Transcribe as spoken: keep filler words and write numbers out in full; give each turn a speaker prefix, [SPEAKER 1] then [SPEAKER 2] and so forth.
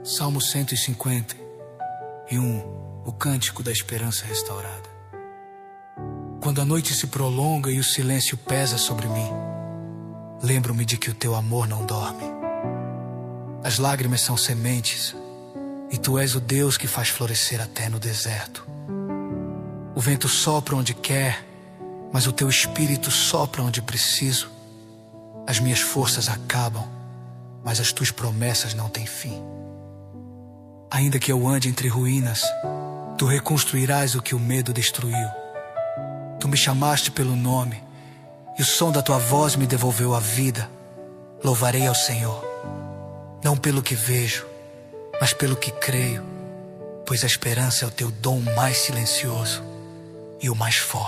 [SPEAKER 1] Salmo cento e cinquenta e um, o cântico da esperança restaurada. Quando a noite se prolonga e o silêncio pesa sobre mim, lembro-me de que o teu amor não dorme. As lágrimas são sementes, e tu és o Deus que faz florescer até no deserto. O vento sopra onde quer, mas o teu espírito sopra onde preciso. As minhas forças acabam, mas as tuas promessas não têm fim. Ainda que eu ande entre ruínas, tu reconstruirás o que o medo destruiu. Tu me chamaste pelo nome, e o som da tua voz me devolveu a vida. Louvarei ao Senhor, não pelo que vejo, mas pelo que creio, pois a esperança é o teu dom mais silencioso e o mais forte.